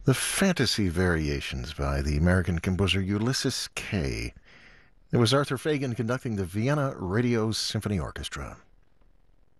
The Fantasy Variations by the American composer Ulysses Kay. It was Arthur Fagan conducting the Vienna Radio Symphony Orchestra.